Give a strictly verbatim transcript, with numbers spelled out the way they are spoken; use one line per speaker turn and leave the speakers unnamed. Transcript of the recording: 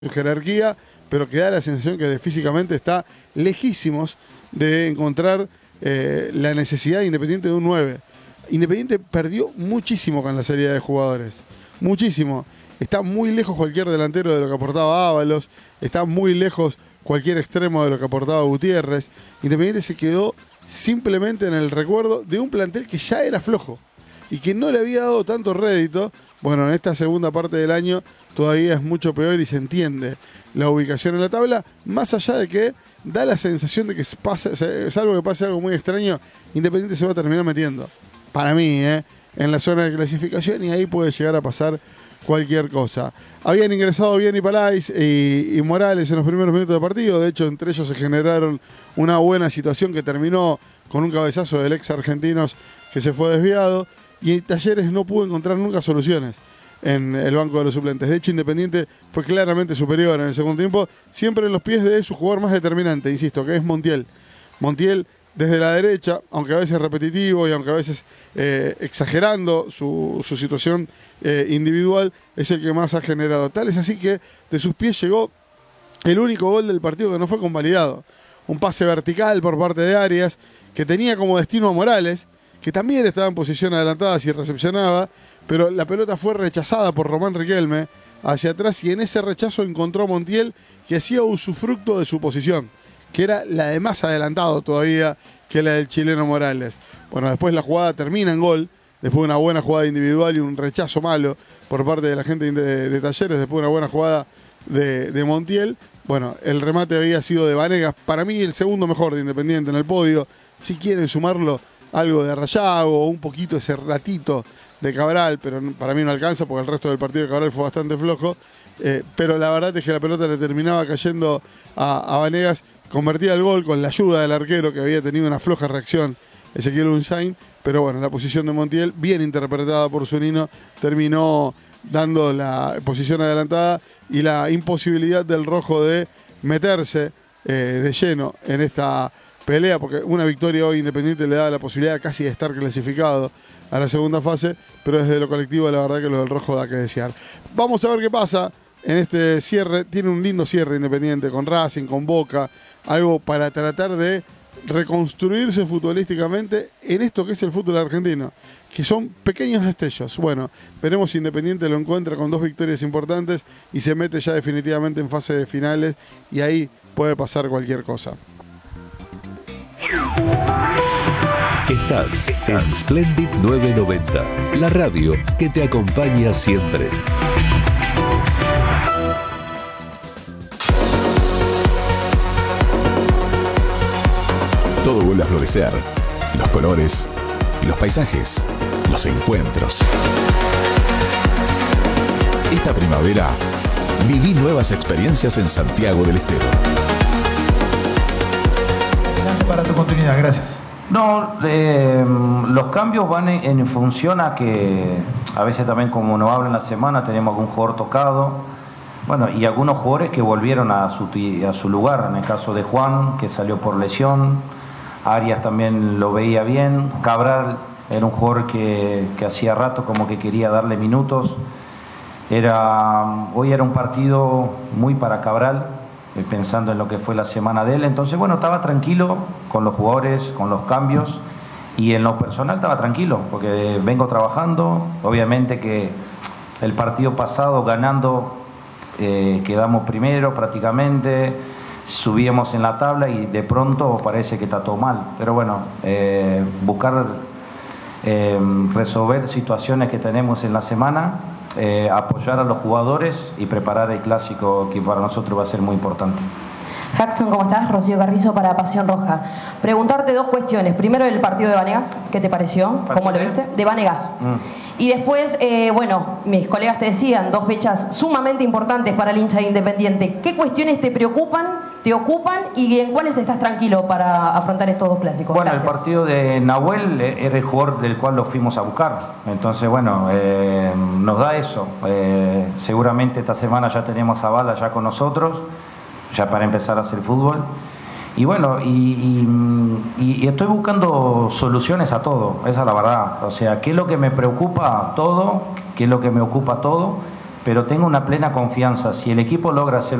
su jerarquía, pero que da la sensación que físicamente está lejísimos de encontrar eh, la necesidad de Independiente de un nueve. Independiente perdió muchísimo con la salida de jugadores, muchísimo. Está muy lejos cualquier delantero de lo que aportaba Ábalos, está muy lejos cualquier extremo de lo que aportaba Gutiérrez. Independiente se quedó simplemente en el recuerdo de un plantel que ya era flojo y que no le había dado tanto rédito. Bueno, en esta segunda parte del año todavía es mucho peor y se entiende la ubicación en la tabla, más allá de que da la sensación de que pasa, salvo que pase algo muy extraño, Independiente se va a terminar metiendo, para mí, ¿eh? en la zona de clasificación, y ahí puede llegar a pasar cualquier cosa. Habían ingresado bien y Palais y, y Morales en los primeros minutos de partido. De hecho, entre ellos se generaron una buena situación que terminó con un cabezazo del ex Argentinos que se fue desviado. Y Talleres no pudo encontrar nunca soluciones en el banco de los suplentes. De hecho, Independiente fue claramente superior en el segundo tiempo, siempre en los pies de su jugador más determinante, insisto, que es Montiel. Montiel desde la derecha, aunque a veces repetitivo y aunque a veces eh, exagerando su, su situación eh, individual, es el que más ha generado. Tal es así que de sus pies llegó el único gol del partido que no fue convalidado. Un pase vertical por parte de Arias, que tenía como destino a Morales, que también estaba en posición adelantada si recepcionaba, pero la pelota fue rechazada por Román Riquelme hacia atrás, y en ese rechazo encontró a Montiel, que hacía usufructo de su posición, que era la de más adelantado todavía que la del chileno Morales. Bueno, después la jugada termina en gol, después de una buena jugada individual y un rechazo malo por parte de la gente de, de Talleres, después de una buena jugada de, de Montiel. Bueno, el remate había sido de Vanegas, para mí el segundo mejor de Independiente en el podio. Si quieren sumarlo, algo de Rayago, un poquito ese ratito de Cabral, pero para mí no alcanza porque el resto del partido de Cabral fue bastante flojo. Eh, pero la verdad es que la pelota le terminaba cayendo a, a Vanegas, convertía el gol con la ayuda del arquero, que había tenido una floja reacción, Ezequiel Unzain. Pero bueno, la posición de Montiel, bien interpretada por Zunino, terminó dando la posición adelantada y la imposibilidad del rojo de meterse eh, de lleno en esta pelea, porque una victoria hoy Independiente le da la posibilidad casi de estar clasificado a la segunda fase, pero desde lo colectivo la verdad que lo del rojo da que desear. Vamos a ver qué pasa en este cierre. Tiene un lindo cierre Independiente con Racing, con Boca, algo para tratar de reconstruirse futbolísticamente en esto que es el fútbol argentino, que son pequeños destellos. Bueno, veremos si Independiente lo encuentra con dos victorias importantes y se mete ya definitivamente en fase de finales, y ahí puede pasar cualquier cosa.
Estás en Splendid novecientos noventa, la radio que te acompaña siempre.
Todo vuelve a florecer. Los colores, los paisajes, los encuentros. Esta primavera, viví nuevas experiencias en Santiago del Estero.
Gracias para tu continuidad, gracias.
No, eh, los cambios van en, en función a que a veces también, como nos habla en la semana, tenemos algún jugador tocado, bueno, y algunos jugadores que volvieron a su, a su lugar. En el caso de Juan, que salió por lesión, Arias también lo veía bien, Cabral era un jugador que, que hacía rato como que quería darle minutos. Era, hoy era un partido muy para Cabral, pensando en lo que fue la semana de él. Entonces, bueno, estaba tranquilo con los jugadores, con los cambios, y en lo personal estaba tranquilo porque vengo trabajando. Obviamente que el partido pasado, ganando, eh, quedamos primero prácticamente, subíamos en la tabla y de pronto parece que está todo mal. Pero bueno, eh, buscar eh, resolver situaciones que tenemos en la semana, Eh, apoyar a los jugadores y preparar el clásico, que para nosotros va a ser muy importante.
Jackson, ¿cómo estás? Rocío Carrizo para Pasión Roja. Preguntarte dos cuestiones. Primero, el partido de Vanegas, ¿qué te pareció? ¿Cómo lo viste? De Vanegas. Mm. Y después, eh, bueno, mis colegas te decían, dos fechas sumamente importantes para el hincha de Independiente. ¿Qué cuestiones te preocupan, te ocupan, y en cuáles estás tranquilo para afrontar estos dos clásicos?
Bueno,
Gracias.
El partido de Nahuel era el jugador del cual lo fuimos a buscar. Entonces, bueno, eh, nos da eso. Eh, seguramente esta semana ya tenemos a Bala ya con nosotros, ya para empezar a hacer fútbol. Y bueno, y, y, y estoy buscando soluciones a todo, esa es la verdad. O sea, ¿qué es lo que me preocupa todo? ¿Qué es lo que me ocupa todo? pero tengo una plena confianza. Si el equipo logra hacer